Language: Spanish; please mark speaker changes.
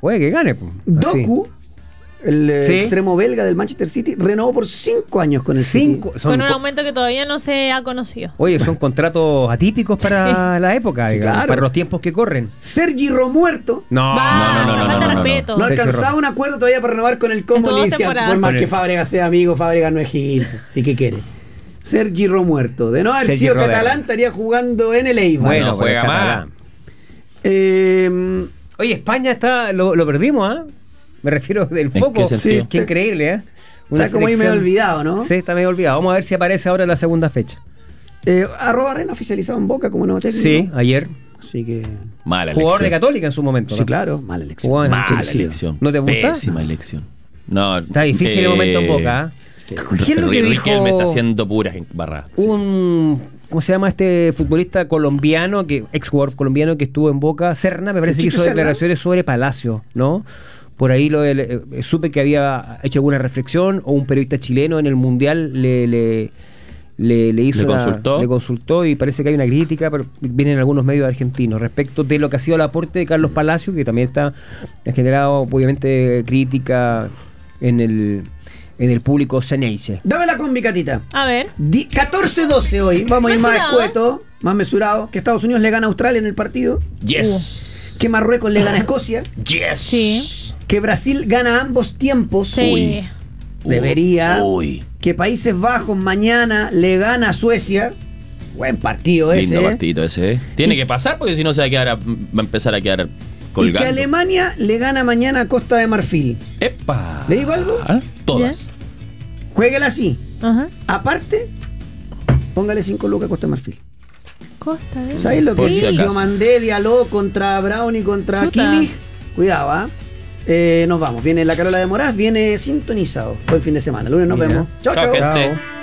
Speaker 1: Puede que gane. Pues.
Speaker 2: Doku, el
Speaker 1: Sí.
Speaker 2: extremo belga del Manchester City, renovó por 5 años con el City.
Speaker 3: Con un aumento que todavía no se ha conocido.
Speaker 1: Oye, son contratos atípicos para la época,
Speaker 2: Sí,
Speaker 1: digamos,
Speaker 2: claro.
Speaker 1: para los tiempos que corren.
Speaker 2: Sergi Romuerto
Speaker 1: No,
Speaker 3: Falta respeto.
Speaker 2: no
Speaker 1: Sergio
Speaker 2: alcanzaba
Speaker 1: Romuerto.
Speaker 2: un acuerdo todavía para renovar con el Como
Speaker 3: Estuvo dos
Speaker 2: Lisian,
Speaker 3: temporadas.
Speaker 2: por más
Speaker 1: Con
Speaker 2: que
Speaker 1: el-
Speaker 2: Fábregas sea amigo, Fábregas no es Gil. Sí que quiere. Sergi Romuerto. De no haber
Speaker 1: Sergi
Speaker 2: sido
Speaker 1: Roberto.
Speaker 2: catalán, estaría jugando en el Eibar.
Speaker 1: Bueno,
Speaker 4: No juega
Speaker 1: pero
Speaker 4: más.
Speaker 1: catalán.
Speaker 2: Eh,
Speaker 1: Oye, España está, lo perdimos, ¿ah? Me refiero del
Speaker 4: qué
Speaker 1: foco.
Speaker 4: sentido?
Speaker 1: Qué increíble, ¿eh?
Speaker 2: Está como ahí medio olvidado, ¿no?
Speaker 1: Sí, está medio olvidado. Vamos a ver si aparece ahora en la segunda fecha.
Speaker 2: @Rena oficializado en Boca como nuevo técnico.
Speaker 1: Sí, ayer.
Speaker 2: Así que.
Speaker 4: Mala
Speaker 1: Jugador de
Speaker 4: elección.
Speaker 1: Católica en su momento.
Speaker 2: Sí,
Speaker 1: ¿no?
Speaker 2: claro, mala elección.
Speaker 1: Jugaba en
Speaker 4: Mala
Speaker 1: Chelsea.
Speaker 4: elección.
Speaker 1: ¿No te gusta?
Speaker 4: Pésima elección. No,
Speaker 1: Está difícil el momento en Boca, ¿ah?
Speaker 2: Sí.
Speaker 1: ¿Quién es lo que
Speaker 4: Riquelme
Speaker 1: dijo
Speaker 4: está haciendo puras barradas.
Speaker 1: ¿cómo se llama este futbolista colombiano, ex jugador colombiano que estuvo en Boca? Serna, me parece que
Speaker 2: Chicho
Speaker 1: hizo
Speaker 2: Serna.
Speaker 1: declaraciones sobre Palacio, ¿no? Por ahí supe que había hecho alguna reflexión, o un periodista chileno en el Mundial le hizo
Speaker 4: ¿Le consultó?
Speaker 1: y parece que hay una crítica, pero vienen algunos medios argentinos respecto de lo que ha sido el aporte de Carlos Palacio, que también ha generado obviamente crítica en el público ceneice.
Speaker 2: Dame la combi, Catita.
Speaker 3: A ver.
Speaker 2: 14-12 hoy. Vamos a ir más
Speaker 3: Mesurado.
Speaker 2: escueto, más mesurado. Que Estados Unidos le gana a Australia en el partido.
Speaker 4: Yes.
Speaker 2: Que Marruecos le gana a Escocia.
Speaker 4: Yes.
Speaker 3: Sí.
Speaker 2: Que Brasil gana ambos tiempos.
Speaker 3: Sí.
Speaker 2: Debería.
Speaker 4: Uy.
Speaker 2: Que Países Bajos mañana le gana a Suecia. Buen partido ese.
Speaker 4: Lindo partidito ese, ¿eh? Tiene que pasar porque si no se va a empezar a quedar
Speaker 2: Y
Speaker 4: colgando.
Speaker 2: que Alemania le gana mañana a Costa de Marfil.
Speaker 4: ¡Epa!
Speaker 2: ¿Le digo algo?
Speaker 4: Todas.
Speaker 2: Juéguela así.
Speaker 3: Ajá.
Speaker 2: Aparte, póngale 5 lucas a Costa de Marfil.
Speaker 3: Costa de
Speaker 2: ¿Sabéis lo
Speaker 4: Por
Speaker 2: que
Speaker 4: si
Speaker 2: yo
Speaker 4: acaso.
Speaker 2: mandé Diallo contra Brown y contra
Speaker 3: Chuta.
Speaker 2: Kimmich? Cuidado, ¿ah? Nos vamos. Viene la Carola de Moraz, viene sintonizado. Buen fin de semana. Lunes nos
Speaker 1: Mira.
Speaker 2: vemos. Chao,
Speaker 4: Chao,
Speaker 2: chao.
Speaker 4: gente.
Speaker 1: Chao.